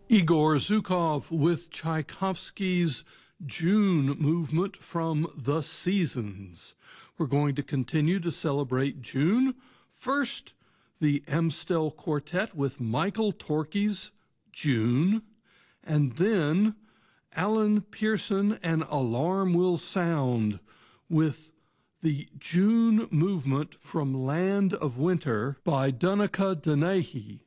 Igor Zhukov with Tchaikovsky's June movement from The Seasons. We're going to continue to celebrate June. First, the Amstel Quartet with Michael Torke's June, and then Alan Pearson and Alarm Will Sound with the June movement from Land of Winter by Donica Dennehy.